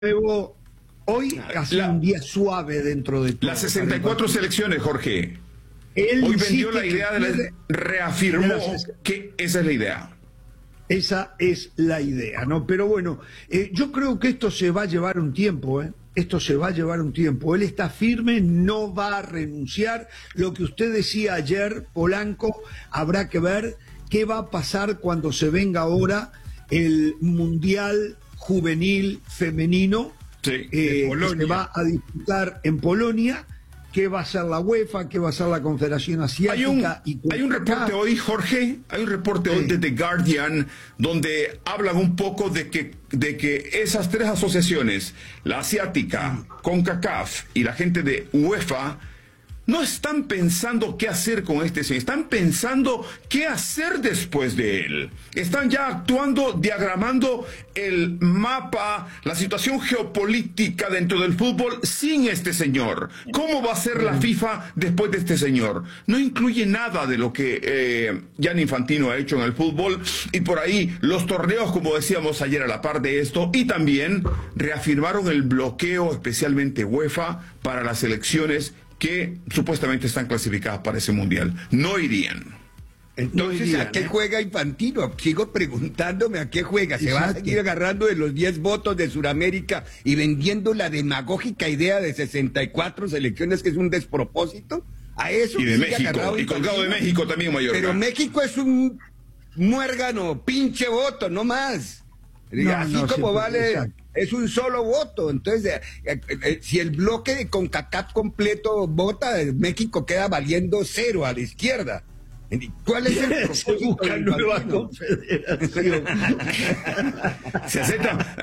nuevo. Hoy casi un día suave dentro de todo. Las 64 selecciones, Jorge. Él hoy vendió la idea reafirmó que esa es la idea. Esa es la idea, ¿no? Pero bueno, yo creo que esto se va a llevar un tiempo, ¿eh? Esto se va a llevar un tiempo. Él está firme, no va a renunciar. Lo que usted decía ayer, Polanco, habrá que ver qué va a pasar cuando se venga ahora el Mundial Juvenil Femenino. Sí, que se va a disputar en Polonia. ¿Qué va a hacer la UEFA? ¿Qué va a hacer la Confederación Asiática? Hay un reporte hoy, Jorge, hay un reporte hoy de The Guardian donde hablan un poco de que esas tres asociaciones, la asiática, CONCACAF y la gente de UEFA, no están pensando qué hacer con este señor, están pensando qué hacer después de él. Están ya actuando, diagramando el mapa, la situación geopolítica dentro del fútbol sin este señor. ¿Cómo va a ser la FIFA después de este señor? No incluye nada de lo que Gianni Infantino ha hecho en el fútbol, y por ahí los torneos, como decíamos ayer, a la par de esto, y también reafirmaron el bloqueo, especialmente UEFA, para las elecciones que supuestamente están clasificadas para ese mundial. No irían. Entonces, ¿a qué juega Infantino? Sigo preguntándome a qué juega. ¿Se va a seguir agarrando de los 10 votos de Sudamérica y vendiendo la demagógica idea de 64 selecciones, que es un despropósito? ¿A eso? Y de México, y colgado de México también, Mallorca. Pero México es un muérgano, pinche voto, no más. Así como vale... Exacto. Es un solo voto. Entonces, si el bloque de CONCACAF completo vota, México queda valiendo 0 a la izquierda. ¿Cuál es el propósito? Se busca nueva confederación. Se acepta.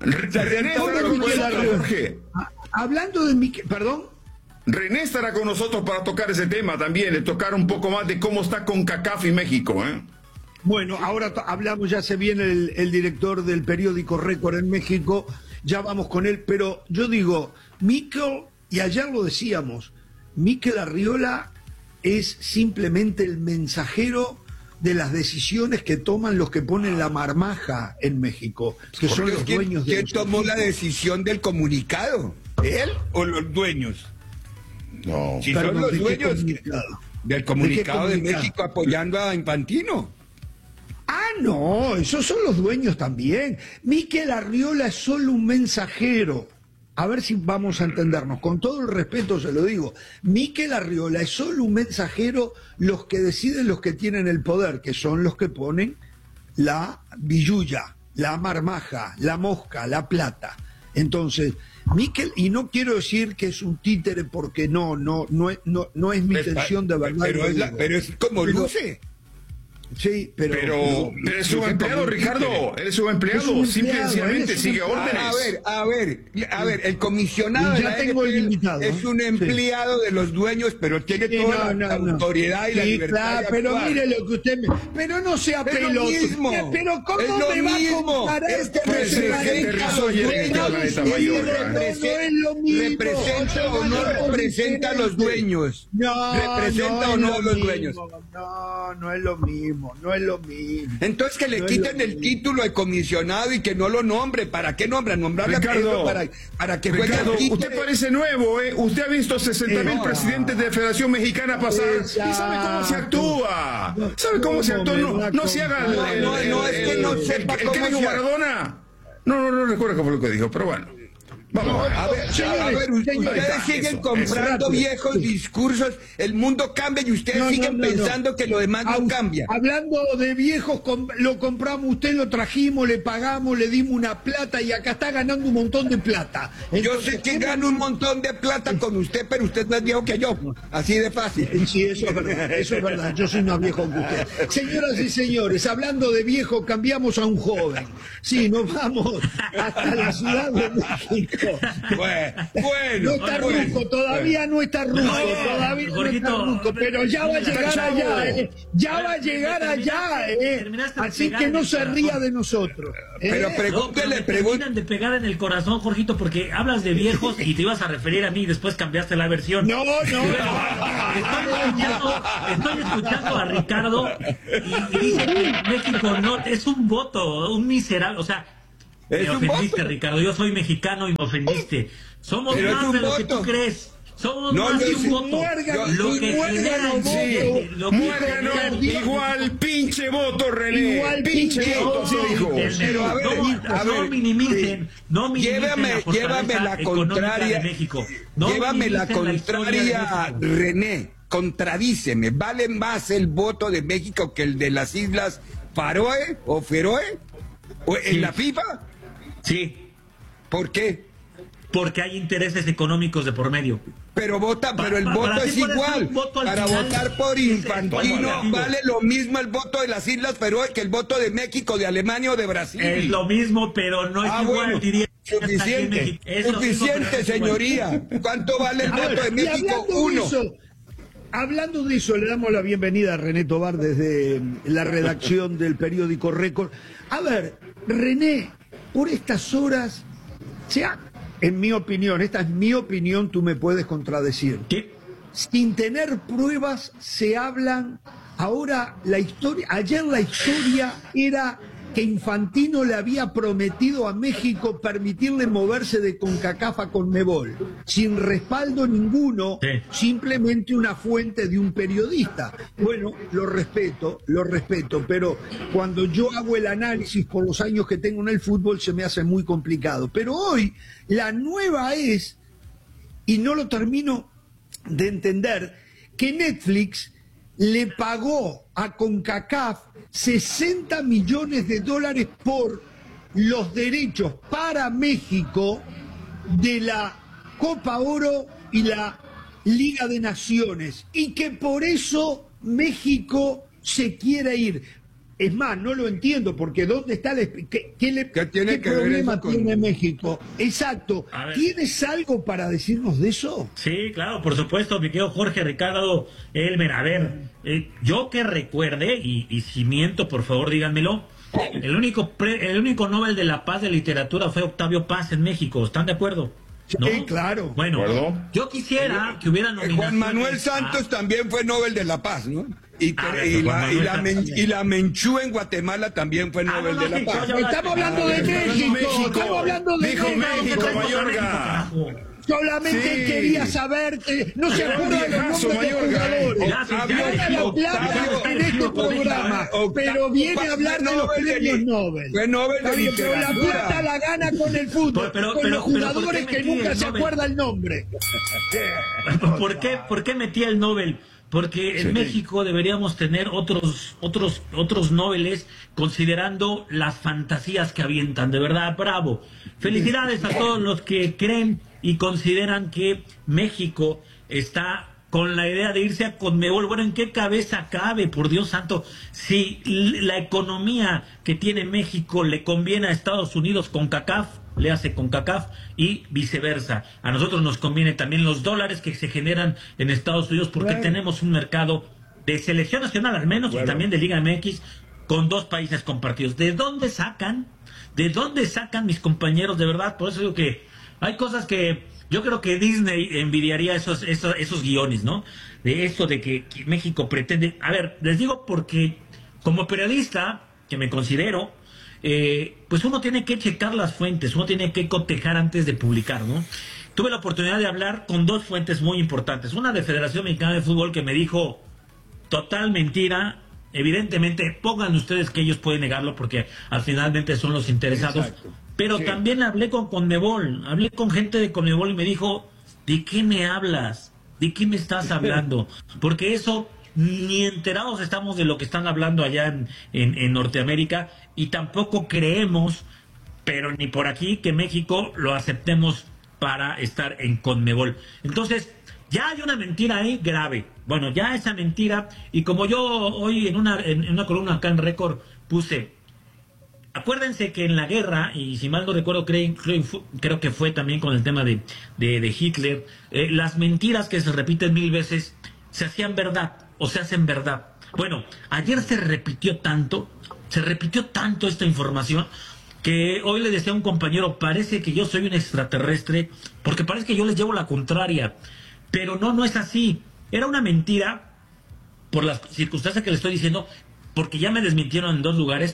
Jorge. Hablando de mi... ¿Perdón? René estará con nosotros para tocar ese tema también, de tocar un poco más de cómo está CONCACAF y México, ¿eh? Bueno, ahora hablamos, ya se viene el director del periódico Récord en México, ya vamos con él, pero yo digo, Mikel, y ayer lo decíamos, Mikel Arriola es simplemente el mensajero de las decisiones que toman los que ponen la marmaja en México, que son los dueños de... ¿Quién tomó la decisión del comunicado? ¿Él o los dueños? No. Si son los dueños del comunicado de México apoyando a Infantino. Ah, no, esos son los dueños también. Mikel Arriola es solo un mensajero. A ver si vamos a entendernos. Con todo el respeto se lo digo. Mikel Arriola es solo un mensajero. Los que deciden, los que tienen el poder, que son los que ponen la billulla, la marmaja, la mosca, la plata. Entonces, Mikel, y no quiero decir que es un títere, porque no es mi intención de verdad. Pero es como luce. Sí, pero es un empleado, Ricardo. Él es un empleado. Simple y sencillamente sigue órdenes. A ver, el comisionado de la NFP es un empleado de los dueños, pero tiene toda la autoridad y la libertad. Pero mire lo que usted me... Pero no sea pelotudo. Pero ¿cómo me va a comparar este representa a los dueños? ¿Representa o no representa a los dueños? ¿Representa o no a los dueños? No es lo mismo. No es lo mismo. Entonces que le quiten el título de comisionado y que no lo nombre. ¿Para qué nombran? Nombrarle para que juegue. Ricardo, usted parece nuevo, ¿eh? Usted ha visto 60.000 presidentes de la Federación Mexicana pasar y sabe cómo se actúa. ¿Sabe cómo se actúa? No se haga es que no sepa cómo ¿qué dijo Maradona? No recuerdo cómo fue lo que dijo, pero bueno. Vamos a ver, ustedes siguen comprando viejos discursos, el mundo cambia y ustedes siguen pensando que lo demás no cambia. Hablando de viejos, lo compramos, usted lo trajimos, le pagamos, le dimos una plata y acá está ganando un montón de plata. Entonces, yo sé que gano un montón de plata con usted, pero usted es más viejo que yo, así de fácil. Sí, eso es verdad, yo soy más viejo que usted. Señoras y señores, hablando de viejo, cambiamos a un joven. Sí, nos vamos hasta la Ciudad de México. Bueno, no está ruco, todavía no está ruco, todavía no está ruco, pero ya va a llegar allá, ya va a llegar allá, así que no se ría de nosotros. Pero pregúntele, terminan de pegar en el corazón, Jorgito, porque hablas de viejos y te ibas a referir a mí y después cambiaste la versión. No. Estoy escuchando a Ricardo y dice que México no es un voto, un miserable, o sea, Me ofendiste, Ricardo. Yo soy mexicano y me ofendiste. Somos pero más de lo que tú crees. Somos más de un voto. Lo que genera muérgano, igual pinche voto, René. Igual pinche voto, se dijo. Pero no minimicen llévame la contraria. Llévame la contraria, René. Contradíceme. ¿Vale más el voto de México que el de las Islas Faroe o Feroe? ¿O en la FIFA? Sí. ¿Por qué? Porque hay intereses económicos de por medio. Pero el voto es igual. Para votar por Infantino vale lo mismo el voto de las Islas Feroe que el voto de México, de Alemania o de Brasil. Es lo mismo, pero no es igual. Bueno, diría. Suficiente, señoría. ¿Cuánto vale el voto de México? 1. Hablando de eso, le damos la bienvenida a René Tobar desde la redacción del periódico Récord. A ver, René, por estas horas, en mi opinión, esta es mi opinión, tú me puedes contradecir. ¿Qué? Sin tener pruebas se hablan. Ahora ayer la historia era que Infantino le había prometido a México permitirle moverse de CONCACAF a CONMEBOL, sin respaldo ninguno, simplemente una fuente de un periodista. Bueno, lo respeto, pero cuando yo hago el análisis por los años que tengo en el fútbol se me hace muy complicado. Pero hoy la nueva es, y no lo termino de entender, que Netflix le pagó a CONCACAF $60 millones por los derechos para México de la Copa Oro y la Liga de Naciones, y que por eso México se quiere ir. Es más, no lo entiendo, porque ¿dónde está ¿qué problema tiene México? Exacto. ¿Tienes algo para decirnos de eso? Sí, claro, por supuesto, mi querido Jorge, Ricardo, Elmer. A ver, yo que recuerde, y si miento, por favor, díganmelo, el único Nobel de la Paz de Literatura fue Octavio Paz en México. ¿Están de acuerdo? ¿No? Sí, claro. Bueno, yo quisiera que hubiera nominaciones. Juan Manuel Santos también fue Nobel de la Paz, ¿no? Y la Menchú en Guatemala también fue Nobel de la Paz. Estamos hablando de México. Estamos hablando de México, Mayorga. Solamente quería saber, no se acuerda de los nombres de jugadores. Gana la plata en este programa, pero viene a hablar de los premios Nobel. Fue Nobel de Pero la plata la gana con el fútbol, con los jugadores que nunca se acuerda el nombre. ¿Por qué metía el Nobel? Porque en México deberíamos tener otros Nobeles, considerando las fantasías que avientan. De verdad, bravo. Felicidades a todos los que creen y consideran que México está con la idea de irse a CONMEBOL. Bueno, ¿en qué cabeza cabe, por Dios santo? Si la economía que tiene México le conviene a Estados Unidos con CONCACAF, le hace CONCACAF, y viceversa. A nosotros nos conviene también los dólares que se generan en Estados Unidos, porque tenemos un mercado de selección nacional al menos, y también de Liga MX, con 2 países compartidos. ¿De dónde sacan mis compañeros? De verdad, por eso digo que hay cosas que yo creo que Disney envidiaría esos guiones, ¿no? De eso de que México pretende. A ver, les digo porque como periodista, que me considero, pues uno tiene que checar las fuentes, uno tiene que cotejar antes de publicar, ¿no? Tuve la oportunidad de hablar con 2 fuentes muy importantes. Una de Federación Mexicana de Fútbol, que me dijo total mentira. Evidentemente, pongan ustedes que ellos pueden negarlo porque al finalmente son los interesados. Exacto. Pero también hablé con CONMEBOL, hablé con gente de CONMEBOL y me dijo, ¿de qué me hablas? ¿De qué me estás hablando? Porque eso, ni enterados estamos de lo que están hablando allá en Norteamérica, y tampoco creemos, pero ni por aquí, que México lo aceptemos para estar en CONMEBOL. Entonces, ya hay una mentira ahí grave. Bueno, ya esa mentira, y como yo hoy en una columna acá en Récord puse, acuérdense que en la guerra, y si mal no recuerdo, creo que fue también con el tema de Hitler, las mentiras que se repiten 1000 veces se hacían verdad, o se hacen verdad. Bueno, ayer se repitió tanto esta información, que hoy le decía a un compañero, parece que yo soy un extraterrestre, porque parece que yo les llevo la contraria. Pero no es así. Era una mentira por las circunstancias que le estoy diciendo, porque ya me desmintieron en 2 lugares,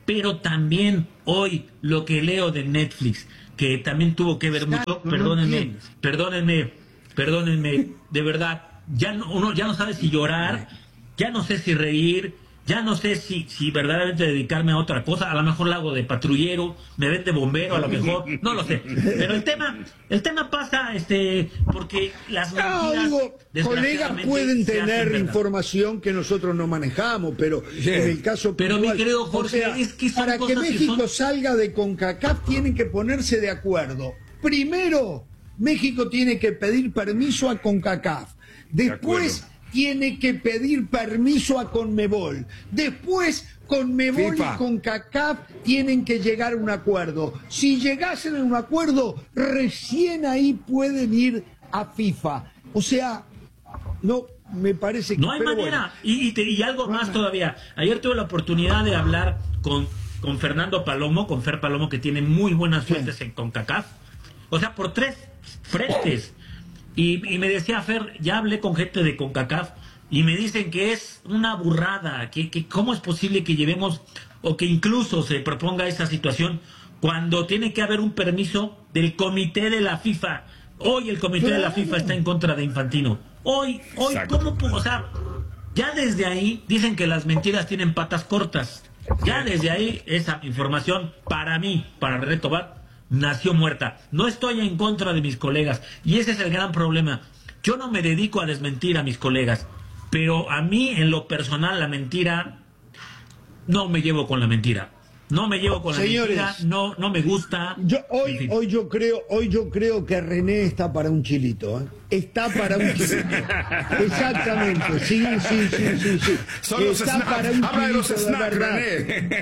pero también hoy lo que leo de Netflix, que también tuvo que ver mucho, perdónenme, de verdad, uno ya no sabe si llorar, ya no sé si reír, ya no sé si verdaderamente dedicarme a otra cosa. A lo mejor la hago de patrullero, me ven de bombero, a lo mejor, no lo sé. Pero el tema pasa porque las mentiras, colegas pueden tener información que nosotros no manejamos, pero en el caso pero puntual, mi querido Jorge, es que son para que México salga de CONCACAF tienen que ponerse de acuerdo. Primero, México tiene que pedir permiso a CONCACAF. Después tiene que pedir permiso a CONMEBOL. Después, CONMEBOL y CONCACAF tienen que llegar a un acuerdo. Si llegasen a un acuerdo, recién ahí pueden ir a FIFA. O sea, no me parece que... No hay manera. Bueno. Y algo más todavía. Ayer tuve la oportunidad de hablar con Fernando Palomo, con Fer Palomo, que tiene muy buenas fuentes en CONCACAF. O sea, por 3 frentes. Y me decía Fer, ya hablé con gente de CONCACAF y me dicen que es una burrada, que cómo es posible que llevemos o que incluso se proponga esa situación cuando tiene que haber un permiso del comité de la FIFA. Hoy el comité de la FIFA está en contra de Infantino. Hoy, ¿cómo? O sea, ya desde ahí dicen que las mentiras tienen patas cortas. Ya desde ahí esa información para mí, para René Tobar, nació muerta. No estoy en contra de mis colegas y ese es el gran problema. Yo no me dedico a desmentir a mis colegas, pero a mí en lo personal la mentira, no me llevo con la mentira. No me llevo con la mentira, no me gusta. Hoy yo creo que René está para un chilito, ¿eh? Está para un chilito. Exactamente, sí. Está para un habla chilito, de los snacks, René.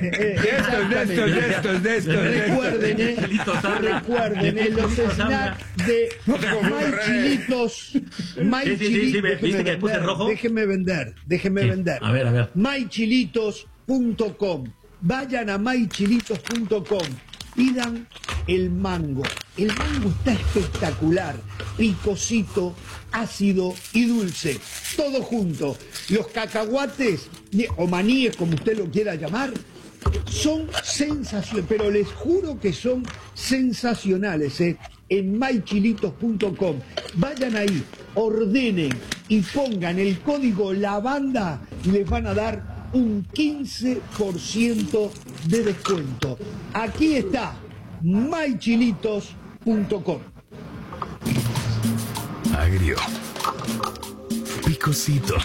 De estos. Recuerden, los snacks de My Chilitos. ¿Viste que puse rojo? Déjeme vender. A ver. mychilitos.com. Vayan a mychilitos.com, pidan el mango. El mango está espectacular, picosito, ácido y dulce, todo junto. Los cacahuates, o maníes como usted lo quiera llamar, son sensacionales, pero les juro que son sensacionales, en mychilitos.com. Vayan ahí, ordenen y pongan el código lavanda y les van a dar un 15% de descuento. Aquí está, mychilitos.com. Agrio. Picosito.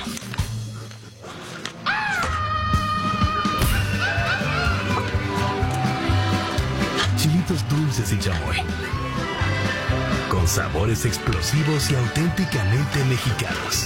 Chilitos dulces y chamoy. Con sabores explosivos y auténticamente mexicanos.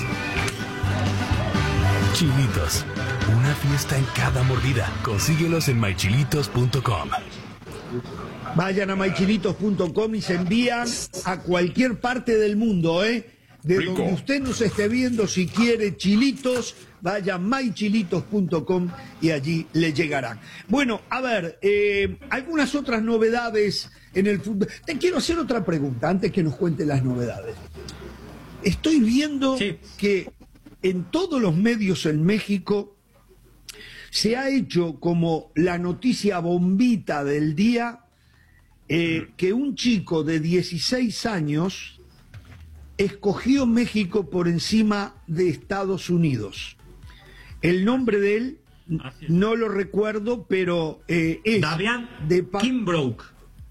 Chilitos. Una fiesta en cada mordida. Consíguelos en mychilitos.com. Vayan a mychilitos.com y se envían a cualquier parte del mundo, De Rico. donde usted nos esté viendo, si quiere chilitos, vaya a mychilitos.com y allí le llegarán. Bueno, a ver, algunas otras novedades en el fútbol. Te quiero hacer otra pregunta antes que nos cuente las novedades. Estoy viendo que en todos los medios en México se ha hecho como la noticia bombita del día, que un chico de 16 años escogió México por encima de Estados Unidos. El nombre de él no lo recuerdo, pero es Davian Kimbrough.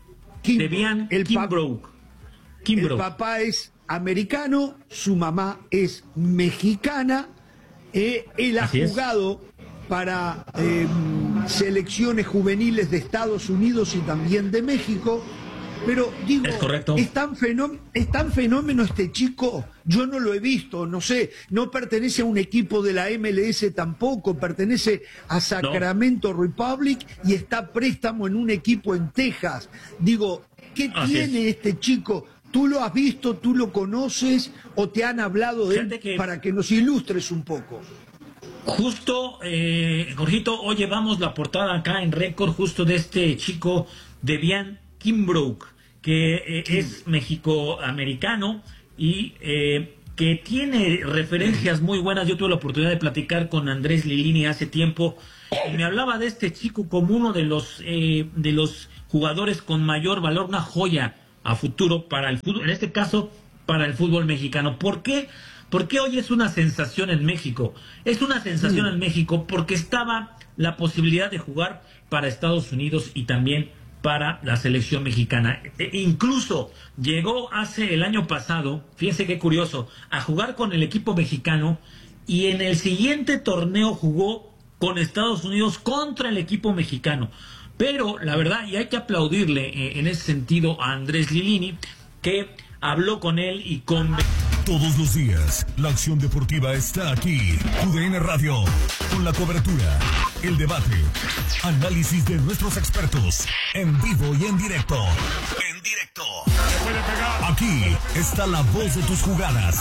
El papá es americano, su mamá es mexicana, él ha jugado para selecciones juveniles de Estados Unidos y también de México, pero digo, es tan fenómeno este chico, yo no lo he visto, no sé, no pertenece a un equipo de la MLS tampoco, pertenece a Sacramento Republic y está a préstamo en un equipo en Texas. Digo, ¿qué tiene este chico? ¿Tú lo has visto, tú lo conoces o te han hablado de él para que nos ilustres un poco? Justo, Jorgito, hoy llevamos la portada acá en Récord justo de este chico Davian Kimbrough, que es mexicoamericano y que tiene referencias muy buenas. Yo tuve la oportunidad de platicar con Andrés Lilini hace tiempo y me hablaba de este chico como uno de los jugadores con mayor valor, una joya a futuro para el fútbol, en este caso para el fútbol mexicano. ¿Por qué? Porque hoy es una sensación en México. Es una sensación en México porque estaba la posibilidad de jugar para Estados Unidos y también para la selección mexicana. Incluso llegó el año pasado, fíjense qué curioso, a jugar con el equipo mexicano, y en el siguiente torneo jugó con Estados Unidos contra el equipo mexicano. Pero la verdad, y hay que aplaudirle en ese sentido a Andrés Lilini, que habló con él y con... Todos los días, la acción deportiva está aquí. UDN Radio, con la cobertura, el debate, análisis de nuestros expertos, en vivo y en directo. En directo. Aquí está la voz de tus jugadas.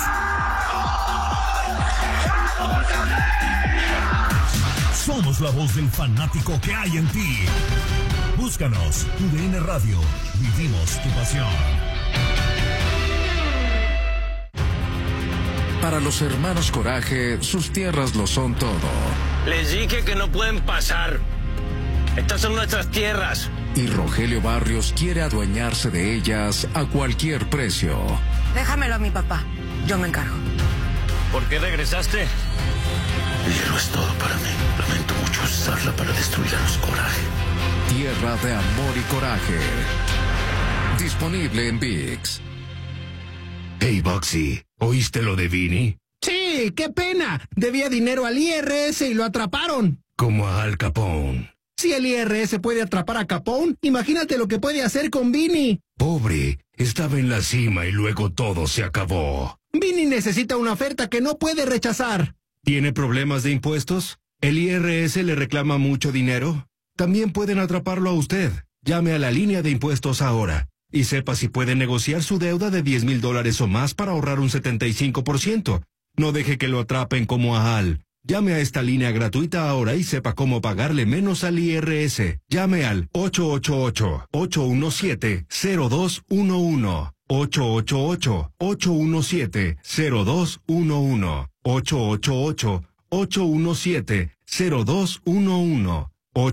Somos la voz del fanático que hay en ti. Búscanos, UDN Radio. Vivimos tu pasión. Para los hermanos Coraje, sus tierras lo son todo. Les dije que no pueden pasar. Estas son nuestras tierras. Y Rogelio Barrios quiere adueñarse de ellas a cualquier precio. Déjamelo a mi papá. Yo me encargo. ¿Por qué regresaste? El hierro es todo para mí. Lamento mucho usarla para destruir a los Coraje. Tierra de amor y coraje. Disponible en ViX. Hey, Boxy, ¿oíste lo de Vini? Sí, qué pena. Debía dinero al IRS y lo atraparon. Como a Al Capone. Si el IRS puede atrapar a Capone, imagínate lo que puede hacer con Vini. Pobre, estaba en la cima y luego todo se acabó. Vini necesita una oferta que no puede rechazar. ¿Tiene problemas de impuestos? ¿El IRS le reclama mucho dinero? También pueden atraparlo a usted. Llame a la línea de impuestos ahora y sepa si puede negociar su deuda de $10,000 o más para ahorrar un 75%. No deje que lo atrapen como a Al. Llame a esta línea gratuita ahora y sepa cómo pagarle menos al IRS. Llame al 888-817-0211. 888-817-0211. 888-817-0211.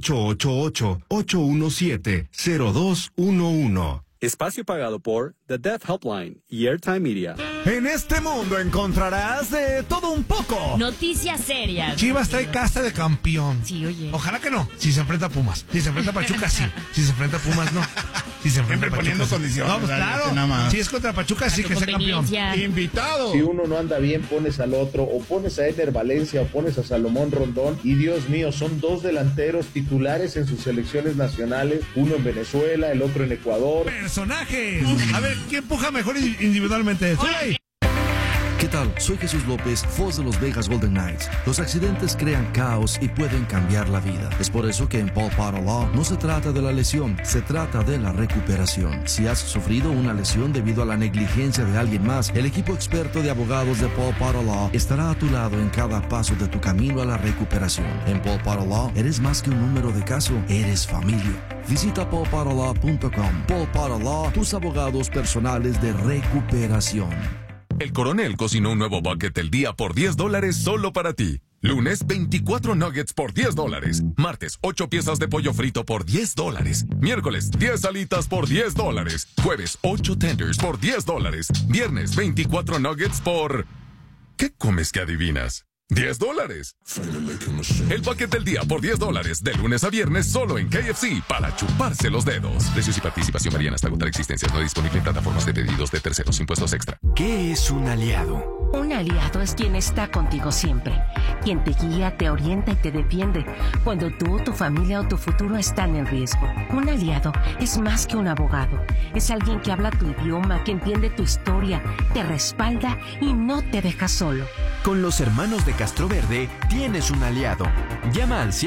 888-817-0211. Espacio pagado por The Deaf Helpline y Airtime Media. En este mundo encontrarás de todo un poco. Noticias serias. Chivas trae casa de campeón. Sí, oye. Ojalá que no. Si se enfrenta a Pumas. Si se enfrenta a Pachuca, sí. Si se enfrenta a Pumas, no. Si se enfrenta a Pachuca, poniendo condiciones. No, pues claro. Si es contra Pachuca, sí que sea campeón. Invitado. Si uno no anda bien, pones al otro. O pones a Eder Valencia o pones a Salomón Rondón. Y Dios mío, son dos delanteros titulares en sus selecciones nacionales. Uno en Venezuela, el otro en Ecuador. Personajes. A ver, ¿quién empuja mejor individualmente? ¡Hey! ¿Qué tal? Soy Jesús López, voz de los Vegas Golden Knights. Los accidentes crean caos y pueden cambiar la vida. Es por eso que en Paul Potter Law no se trata de la lesión, se trata de la recuperación. Si has sufrido una lesión debido a la negligencia de alguien más, el equipo experto de abogados de Paul Potter Law estará a tu lado en cada paso de tu camino a la recuperación. En Paul Potter Law eres más que un número de caso, eres familia. Visita paulpotterlaw.com. Paul Potter Law, tus abogados personales de recuperación. El Coronel cocinó un nuevo bucket del día por $10 solo para ti. Lunes, 24 nuggets por $10. Martes, 8 piezas de pollo frito por $10. Miércoles, 10 alitas por $10. Jueves, 8 tenders por $10. Viernes, 24 nuggets por... ¿Qué comes que adivinas? $10. El paquete del día por $10 de lunes a viernes solo en KFC para chuparse los dedos. Precios y participación varían hasta agotar existencias. No disponible en plataformas de pedidos de terceros. Impuestos extra. ¿Qué es un aliado? Un aliado es quien está contigo siempre, quien te guía, te orienta y te defiende cuando tú, tu familia o tu futuro están en riesgo. Un aliado es más que un abogado, es alguien que habla tu idioma, que entiende tu historia, te respalda y no te deja solo. Con los hermanos de Castroverde tienes un aliado. Llama al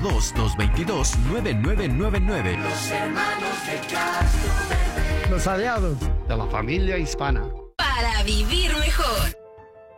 702-222-9999. Los hermanos de Castroverde. Los aliados de la familia hispana. Para vivir mejor.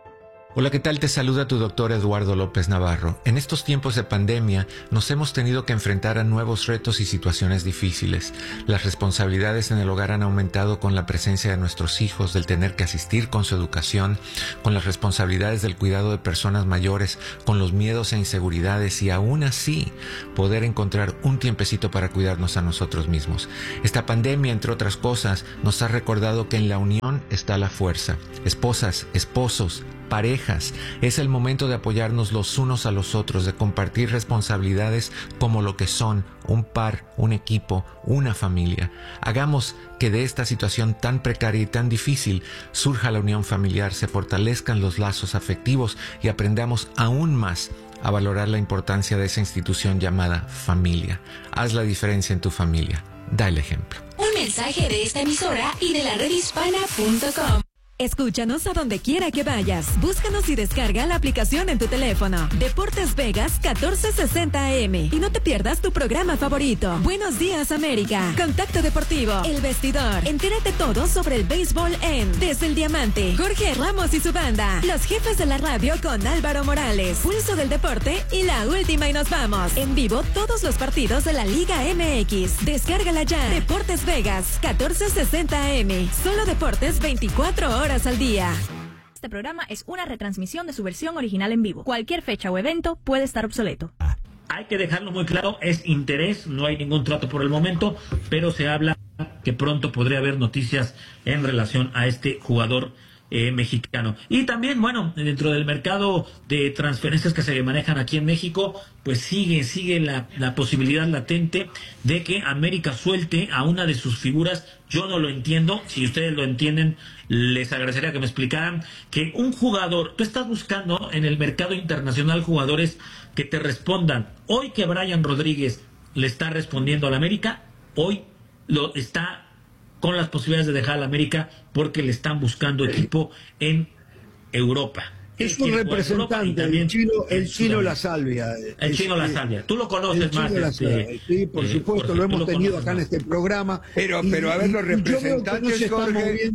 Hola, ¿qué tal? Te saluda tu doctor Eduardo López Navarro. En estos tiempos de pandemia nos hemos tenido que enfrentar a nuevos retos y situaciones difíciles. Las responsabilidades en el hogar han aumentado con la presencia de nuestros hijos, del tener que asistir con su educación, con las responsabilidades del cuidado de personas mayores, con los miedos e inseguridades y aún así poder encontrar un tiempecito para cuidarnos a nosotros mismos. Esta pandemia, entre otras cosas, nos ha recordado que en la unión está la fuerza. Esposas, esposos, parejas, es el momento de apoyarnos los unos a los otros, de compartir responsabilidades como lo que son un par, un equipo, una familia. Hagamos que de esta situación tan precaria y tan difícil surja la unión familiar, se fortalezcan los lazos afectivos y aprendamos aún más a valorar la importancia de esa institución llamada familia. Haz la diferencia en tu familia. Da el ejemplo. Un mensaje de esta emisora y de la redhispana.com. Escúchanos a donde quiera que vayas. Búscanos y descarga la aplicación en tu teléfono. Deportes Vegas 1460 AM. Y no te pierdas tu programa favorito. Buenos días, América. Contacto Deportivo. El Vestidor. Entérate todo sobre el béisbol en Desde el Diamante. Jorge Ramos y su banda. Los jefes de la radio con Álvaro Morales. Pulso del Deporte y la última y nos vamos. En vivo todos los partidos de la Liga MX. Descárgala ya. Deportes Vegas 1460 AM. Solo deportes 24 horas al día. Este programa es una retransmisión de su versión original en vivo. Cualquier fecha o evento puede estar obsoleto. Hay que dejarlo muy claro, es interés, no hay ningún trato por el momento, pero se habla que pronto podría haber noticias en relación a este jugador mexicano. Y también, bueno, dentro del mercado de transferencias que se manejan aquí en México, pues sigue la posibilidad latente de que América suelte a una de sus figuras. Yo no lo entiendo, si ustedes lo entienden, les agradecería que me explicaran que un jugador, tú estás buscando en el mercado internacional jugadores que te respondan. Hoy que Brian Rodríguez le está respondiendo a la América, hoy lo está con las posibilidades de dejar a la América porque le están buscando equipo en Europa. Es un representante, el Chino La Salvia. El Chino La Salvia. Tú lo conoces más. Sí, por supuesto, lo hemos tenido acá en este programa. Pero a ver, los representantes, Jorge,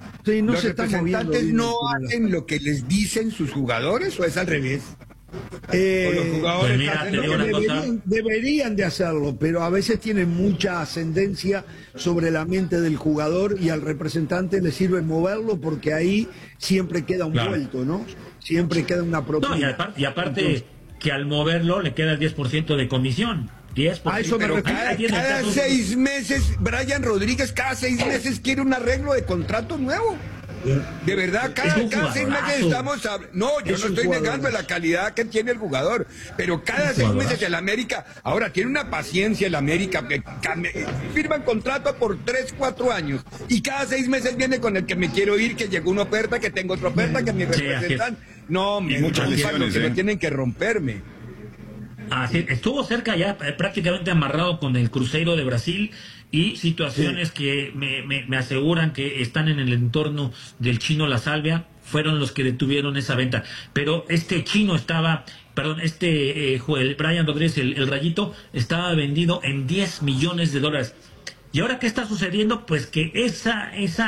los representantes no hacen lo que les dicen sus jugadores, ¿o es al revés? Los jugadores deberían de hacerlo, pero a veces tienen mucha ascendencia sobre la mente del jugador y al representante le sirve moverlo porque ahí siempre queda un vuelto, ¿no? Siempre queda una propina. No, y aparte que al moverlo le queda el 10% de comisión. 10%. A eso me refiero. Cada 6 meses, Brian Rodríguez cada 6 meses quiere un arreglo de contrato nuevo. De verdad, cada 6 meses estamos... No, yo no estoy negando la calidad que tiene el jugador, pero cada 6 meses el América... Ahora, tiene una paciencia el América, firman contrato por 3, 4 años, y cada 6 meses viene con el que me quiero ir, que llegó una oferta, que tengo otra oferta, que me representan... No, muchas lesiones, que tienen que romperme. Así, estuvo cerca ya, prácticamente amarrado con el Cruzeiro de Brasil, y situaciones que me aseguran que están en el entorno del Chino La Salvia fueron los que detuvieron esa venta. Pero este chino estaba, el Brian Rodríguez, el Rayito, estaba vendido en $10 millones. ¿Y ahora qué está sucediendo? Pues que esa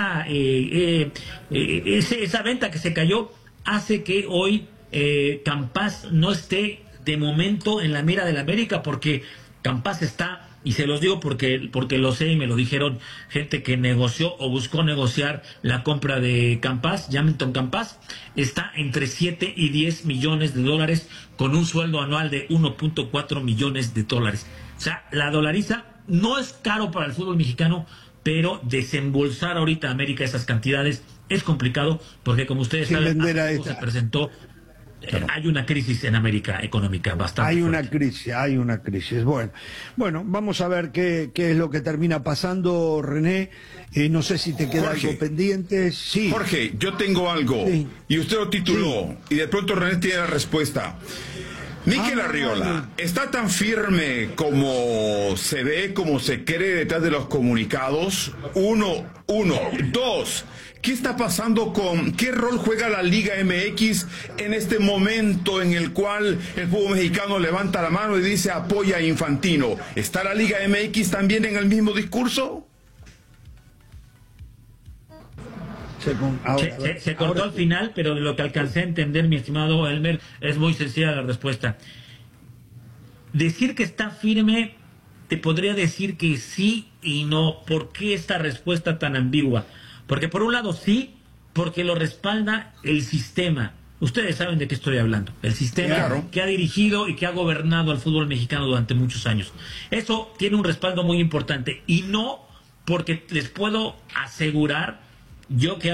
venta que se cayó hace que hoy Campás no esté de momento en la mira de la América, porque Campás está, y se los digo porque lo sé y me lo dijeron gente que negoció o buscó negociar la compra de Campás, Jamilton Campás, está entre 7 y 10 millones de dólares con un sueldo anual de 1.4 millones de dólares. O sea, la dolariza no es caro para el fútbol mexicano, pero desembolsar ahorita a América esas cantidades es complicado porque, como ustedes saben, se presentó... Hay una crisis en América económica bastante Hay fuerte. una crisis. Bueno, vamos a ver qué es lo que termina pasando, René. No sé si te queda algo pendiente. Sí. Jorge, yo tengo algo, y usted lo tituló, y de pronto René tiene la respuesta. Mikel Arriola está tan firme como se ve, como se cree detrás de los comunicados. Uno. Dos, ¿qué está pasando qué rol juega la Liga MX en este momento en el cual el fútbol mexicano levanta la mano y dice apoya a Infantino? ¿Está la Liga MX también en el mismo discurso? Se cortó al final, pero de lo que alcancé a entender, mi estimado Elmer, es muy sencilla la respuesta. Decir que está firme, te podría decir que sí y no. ¿Por qué esta respuesta tan ambigua? Porque por un lado sí, porque lo respalda el sistema. Ustedes saben de qué estoy hablando. El sistema que ha dirigido y que ha gobernado al fútbol mexicano durante muchos años. Eso tiene un respaldo muy importante. Y no porque les puedo asegurar, yo que